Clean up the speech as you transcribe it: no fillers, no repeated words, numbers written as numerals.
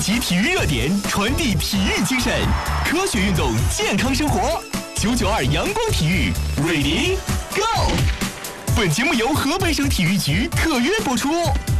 集体育热点，传递体育精神，科学运动，健康生活。992阳光体育 ，Ready Go！ 本节目由河北省体育局特约播出。